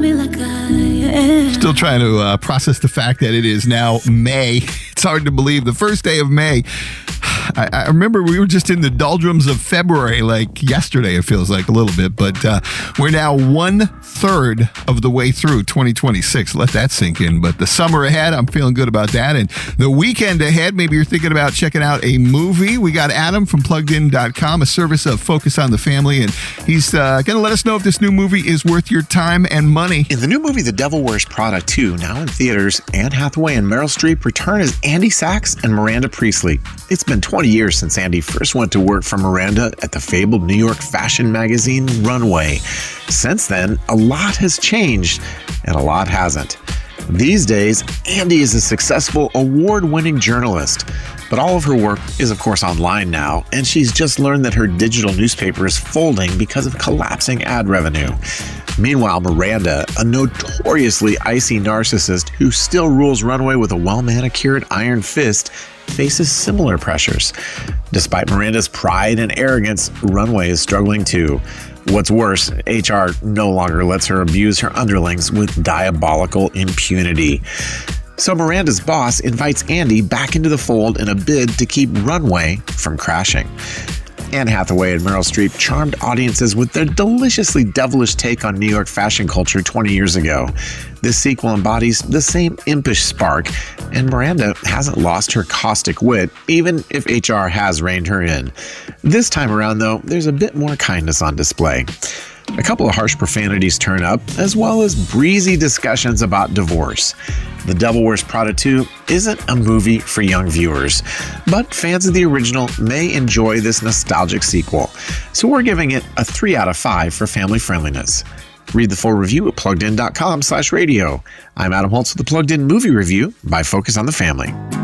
me like I am. Still trying to process the fact that it is now May. It's hard to believe. The first day of May. I remember we were just in the doldrums of February, like yesterday, it feels like a little bit, but we're now 1/3 of the way through 2026. Let that sink in. But the summer ahead, I'm feeling good about that. And the weekend ahead, maybe you're thinking about checking out a movie. We got Adam from PluggedIn.com, a service of Focus on the Family, and he's going to let us know if this new movie is worth your time and money. In the new movie, The Devil Wears Prada 2, now in theaters, Anne Hathaway and Meryl Streep return as Andy Sachs and Miranda Priestley. It's been 20 years since Andy first went to work for Miranda at the fabled New York fashion magazine Runway. Since then, a lot has changed, and a lot hasn't. These days, Andy is a successful, award-winning journalist, but all of her work is, of course, online now, and she's just learned that her digital newspaper is folding because of collapsing ad revenue. Meanwhile, Miranda, a notoriously icy narcissist who still rules Runway with a well-manicured iron fist, faces similar pressures. Despite Miranda's pride and arrogance, Runway is struggling too. What's worse, HR no longer lets her abuse her underlings with diabolical impunity. So Miranda's boss invites Andy back into the fold in a bid to keep Runway from crashing. Anne Hathaway and Meryl Streep charmed audiences with their deliciously devilish take on New York fashion culture 20 years ago. This sequel embodies the same impish spark, and Miranda hasn't lost her caustic wit, even if HR has reined her in. This time around, though, there's a bit more kindness on display. A couple of harsh profanities turn up, as well as breezy discussions about divorce. The Devil Wears Prada 2 isn't a movie for young viewers, but fans of the original may enjoy this nostalgic sequel, so we're giving it a 3 out of 5 for family friendliness. Read the full review at PluggedIn.com/radio. I'm Adam Holtz with the Plugged In Movie Review by Focus on the Family.